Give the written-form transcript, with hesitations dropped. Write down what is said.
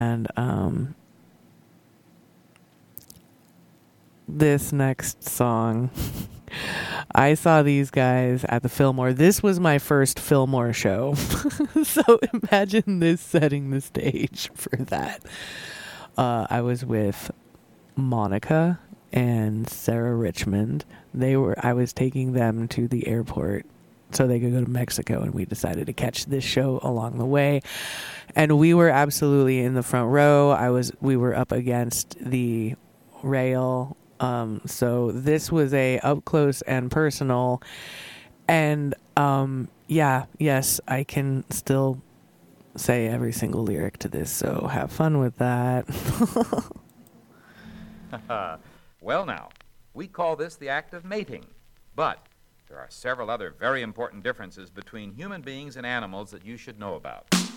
And this next song, I saw these guys at the Fillmore. This was my first Fillmore show. So imagine this setting the stage for that. I was with Monica and Sarah Richmond. I was taking them to the airport so they could go to Mexico, and we decided to catch this show along the way. And we were absolutely in the front row. We were up against the rail. So this was a up close and personal. And yes, I can still say every single lyric to this, so have fun with that. Well, now, we call this the act of mating, but there are several other very important differences between human beings and animals that you should know about.